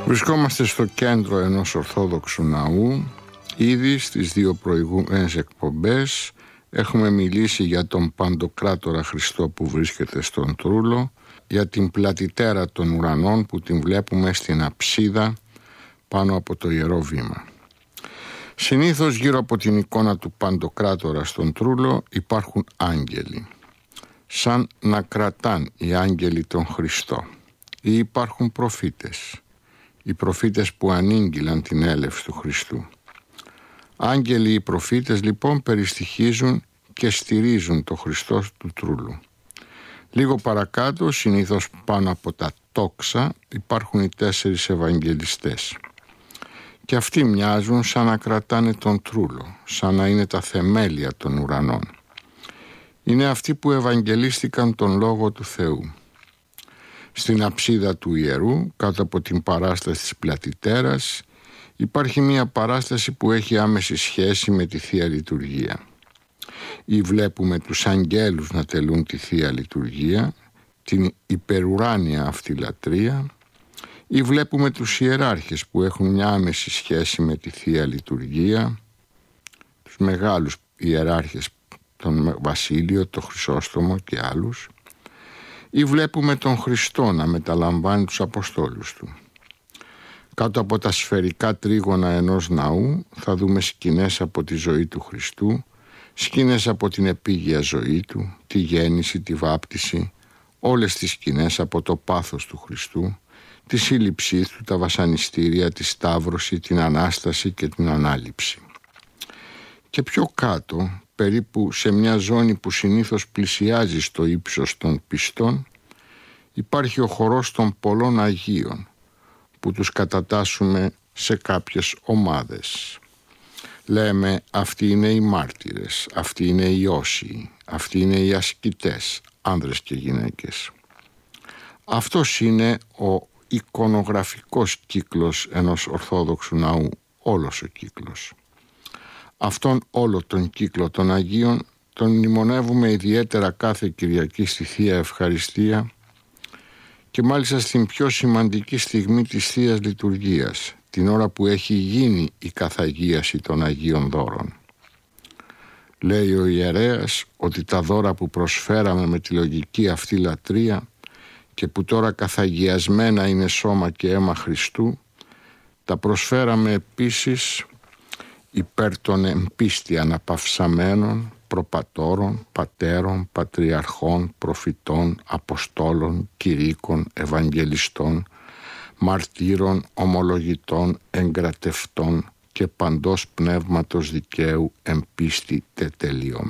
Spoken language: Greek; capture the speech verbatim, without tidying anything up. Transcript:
Βρισκόμαστε στο κέντρο ενός Ορθόδοξου ναού. Ήδη στις δύο προηγούμενες εκπομπές έχουμε μιλήσει για τον Παντοκράτορα Χριστό που βρίσκεται στον Τρούλο, για την πλατητέρα των ουρανών που την βλέπουμε στην αψίδα πάνω από το Ιερό Βήμα. Συνήθως γύρω από την εικόνα του Παντοκράτορα στον Τρούλο υπάρχουν άγγελοι, σαν να κρατάν οι άγγελοι τον Χριστό, ή υπάρχουν προφήτες, οι προφήτες που ανήγγυλαν την έλευση του Χριστού. Άγγελοι οι προφήτες λοιπόν περιστοιχίζουν και στηρίζουν το Χριστό του Τρούλου. Λίγο παρακάτω, συνήθως πάνω από τα τόξα, υπάρχουν οι τέσσερις Ευαγγελιστές. Και αυτοί μοιάζουν σαν να κρατάνε τον Τρούλο, σαν να είναι τα θεμέλια των ουρανών. Είναι αυτοί που ευαγγελίστηκαν τον Λόγο του Θεού. Στην αψίδα του ιερού, κάτω από την παράσταση της πλατητέρας, υπάρχει μια παράσταση που έχει άμεση σχέση με τη Θεία Λειτουργία. Ή βλέπουμε τους αγγέλους να τελούν τη Θεία Λειτουργία, την υπερουράνια αυτή λατρεία, ή βλέπουμε τους ιεράρχες που έχουν μια άμεση σχέση με τη Θεία Λειτουργία, τους μεγάλους ιεράρχες, τον Βασίλειο, τον Χρυσόστομο και άλλους, ή βλέπουμε τον Χριστό να μεταλαμβάνει τους Αποστόλους του. Κάτω από τα σφαιρικά τρίγωνα ενός ναού θα δούμε σκηνές από τη ζωή του Χριστού, σκηνές από την επίγεια ζωή του, τη γέννηση, τη βάπτιση, όλες τις σκηνές από το πάθος του Χριστού, τη σύλληψή του, τα βασανιστήρια, τη σταύρωση, την Ανάσταση και την Ανάληψη. Και πιο κάτω, περίπου σε μια ζώνη που συνήθως πλησιάζει στο ύψος των πιστών, υπάρχει ο χορός των πολλών Αγίων, που τους κατατάσσουμε σε κάποιες ομάδες. Λέμε αυτοί είναι οι μάρτυρες, αυτοί είναι οι όσιοι, αυτοί είναι οι ασκητές, άνδρες και γυναίκες. Αυτός είναι ο εικονογραφικός κύκλος ενός Ορθόδοξου ναού, όλος ο κύκλος. Αυτόν όλο τον κύκλο των Αγίων τον μνημονεύουμε ιδιαίτερα κάθε Κυριακή στη Θεία Ευχαριστία και μάλιστα στην πιο σημαντική στιγμή της Θείας Λειτουργίας, την ώρα που έχει γίνει η καθαγίαση των Αγίων Δώρων. Λέει ο ιερέας ότι τα δώρα που προσφέραμε με τη λογική αυτή λατρεία και που τώρα καθαγιασμένα είναι σώμα και αίμα Χριστού, τα προσφέραμε επίσης υπέρ των εμπίστη αναπαυσαμένων προπατώρων, πατέρων, πατριαρχών, προφητών, αποστόλων, κηρύκων, ευαγγελιστών, μαρτύρων, ομολογητών, εγκρατευτών και παντός πνεύματος δικαίου εμπίστη τετελειωμένων.